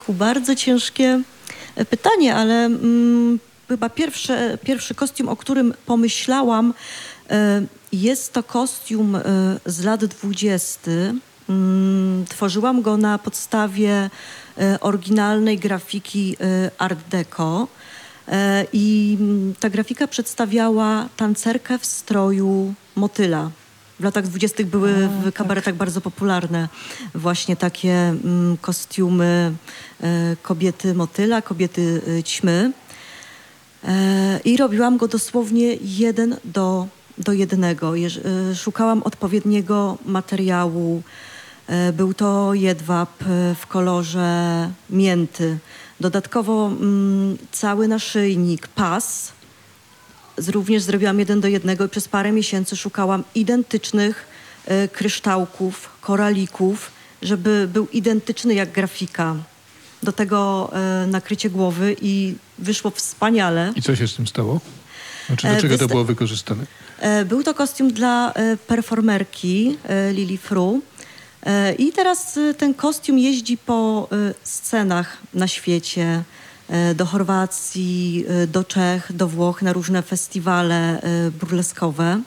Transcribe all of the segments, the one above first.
Bardzo ciężkie pytanie, ale chyba pierwszy kostium, o którym pomyślałam, jest to kostium z lat 20. Tworzyłam go na podstawie oryginalnej grafiki Art Deco i ta grafika przedstawiała tancerkę w stroju motyla. W latach 20. były w kabaretach bardzo popularne właśnie takie kostiumy kobiety motyla, kobiety ćmy. I robiłam go dosłownie 1:1. Szukałam odpowiedniego materiału. Był to jedwab w kolorze mięty. Dodatkowo cały naszyjnik, pas. Również zrobiłam 1:1 i przez parę miesięcy szukałam identycznych kryształków, koralików, żeby był identyczny jak grafika. Do tego nakrycie głowy i wyszło wspaniale. I co się z tym stało? Znaczy, do czego to było wykorzystane? Był to kostium dla performerki Lili Fru. I teraz ten kostium jeździ po scenach na świecie, do Chorwacji, do Czech, do Włoch, na różne festiwale burleskowe.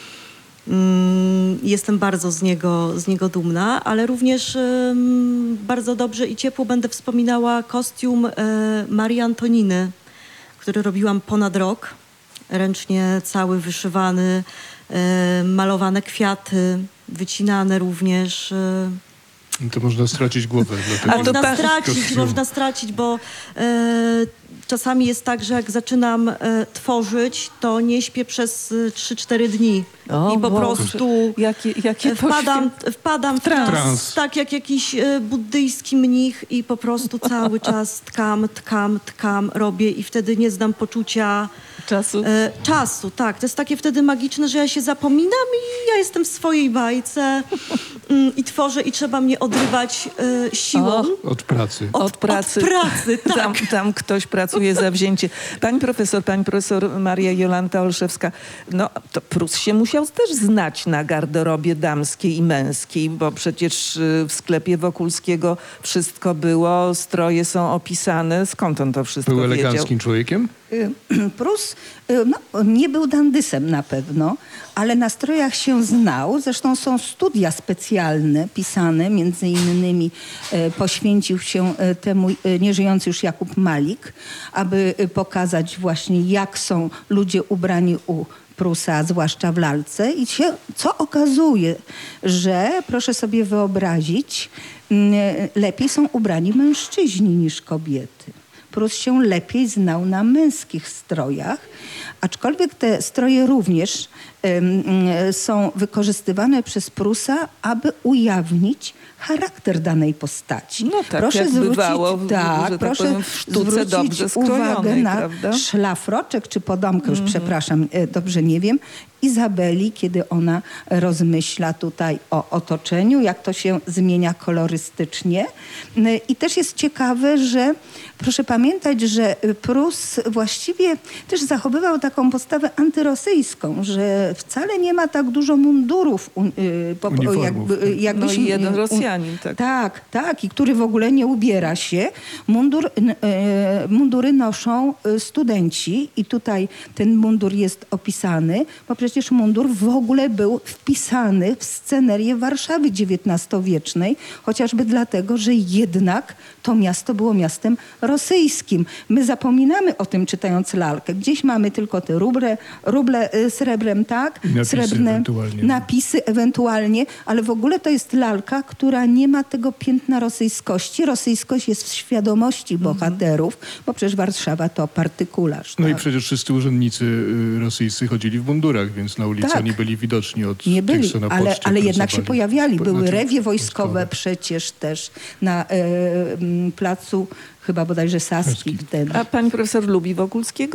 Jestem bardzo z niego dumna, ale również bardzo dobrze i ciepło będę wspominała kostium Marii Antoniny, który robiłam ponad rok. Ręcznie cały wyszywany, malowane kwiaty, wycinane również. To można stracić głowę. Można stracić, bo czasami jest tak, że jak zaczynam tworzyć, to nie śpię przez 3-4 dni. I po prostu wpadam w trans, tak jak jakiś buddyjski mnich i po prostu cały czas tkam, robię i wtedy nie znam poczucia czasu, tak. To jest takie wtedy magiczne, że ja się zapominam i ja jestem w swojej bajce i tworzę i trzeba mnie odrywać siłą. Od pracy. Od pracy, tak. Tam ktoś pracuje zawzięcie. Pani profesor Maria Jolanta Olszewska, no to Prus się musiał też znać na garderobie damskiej i męskiej, bo przecież w sklepie Wokulskiego wszystko było, stroje są opisane. Skąd on to wszystko wiedział? Był eleganckim wiedział? człowiekiem? Prus nie był dandysem na pewno, ale na strojach się znał. Zresztą są studia specjalne pisane, między innymi poświęcił się temu nieżyjący już Jakub Malik, aby pokazać właśnie, jak są ludzie ubrani u Prusa, zwłaszcza w lalce. I co okazuje, że proszę sobie wyobrazić, lepiej są ubrani mężczyźni niż kobiety. Prus się lepiej znał na męskich strojach, aczkolwiek te stroje również są wykorzystywane przez Prusa, aby ujawnić charakter danej postaci. No tak, proszę jak bywało, proszę w sztuce dobrze uwagę na prawda? szlafroczek czy podomkę, już przepraszam, dobrze nie wiem, Izabeli, kiedy ona rozmyśla tutaj o otoczeniu, jak to się zmienia kolorystycznie. I też jest ciekawe, że proszę pamiętać, że Prus właściwie też zachowywał taką postawę antyrosyjską, że wcale nie ma tak dużo mundurów. I jeden Rosjanin. Tak. I który w ogóle nie ubiera się. Mundury noszą studenci i tutaj ten mundur jest opisany, bo przecież mundur w ogóle był wpisany w scenerię Warszawy XIX-wiecznej, chociażby dlatego, że jednak to miasto było miastem rosyjskim. My zapominamy o tym, czytając lalkę. Gdzieś mamy tylko te ruble srebrem, tak? Srebrne napisy ewentualnie, ale w ogóle to jest lalka, która nie ma tego piętna rosyjskości. Rosyjskość jest w świadomości bohaterów, bo przecież Warszawa to partykularz. No i przecież wszyscy urzędnicy rosyjscy chodzili w mundurach, więc na ulicy nie byli widoczni od nie byli, tych, co na poczcie ale jednak się pojawiali. Były rewie wojskowe przecież też na placu chyba bodajże Saski wtedy. A pani profesor lubi Wokulskiego?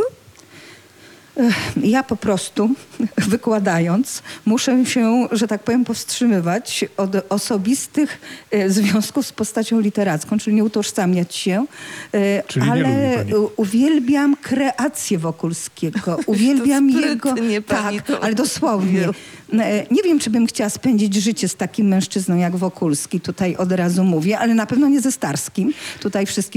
Ja po prostu, wykładając, muszę się, że tak powiem, powstrzymywać od osobistych związków z postacią literacką, czyli nie utożsamiać się, ale uwielbiam kreację Wokulskiego, uwielbiam jego... Tak, ale dosłownie. Nie wiem, czy bym chciała spędzić życie z takim mężczyzną jak Wokulski, tutaj od razu mówię, ale na pewno nie ze Starskim. Tutaj wszystkim